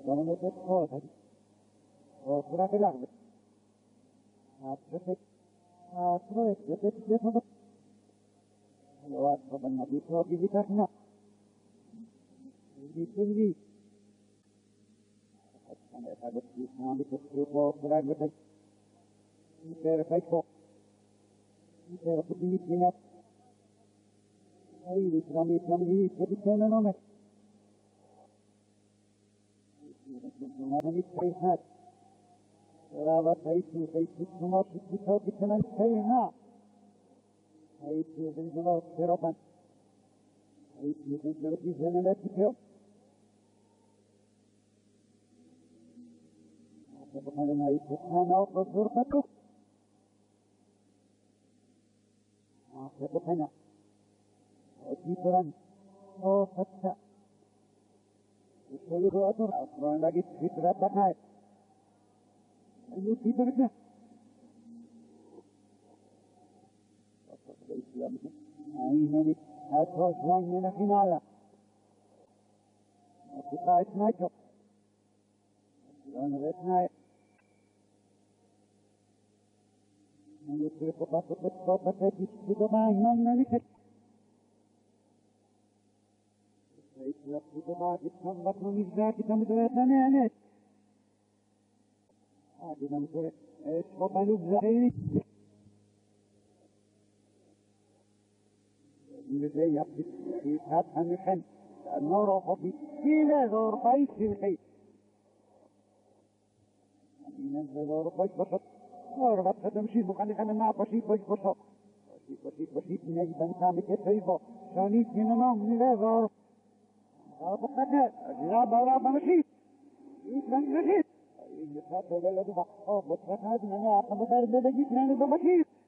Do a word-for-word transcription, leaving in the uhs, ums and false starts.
وضمن الصوت وصورة الأرض أترك أترك أترك وأترك النبي صلى الله عليه وسلم بسنجي أنا هذا الإسلام بتصرف وصورة الأرض يصير فيكو يصير قديس بنا أي الإسلام الإسلام يصير نومه هذه الشيخات ولا بيت بيت السماء في صوت كمان شيئا بيت الجلال شرفا بيت الجلال في زمانات اليوم سبحان الله سبحانه وتعالى سبحانه وتعالى وفتح الشيء أدر أصلا لقيت فكرة بحاجة أيوة في بركة أصلا الإسلام أينني أتوش لأننا في نالا أتقاعد نايتو أنا غير نايت أنا يترك بطل بطل بطل بطل أينني كت يطلق بعض الصنبط من الذات تمدرسنا نت هذه نمسك اسقط نبزعين الذي يقضي في فتح محن النور خفي إلى ذور بيت الحي ينزل ذور بيت بشط ورغب ستمشي مخلقا مع بشيط بيت بشط بشيط بشيط بشيط من أجبان كامل يتريبه شانيت من نوم إلى ذور أبو قدر أجراب أراب مشيت يسلم مشيت يسلم بلد بحق أبو قدر أنا أقوم بلد بجيت لأنه بمشيت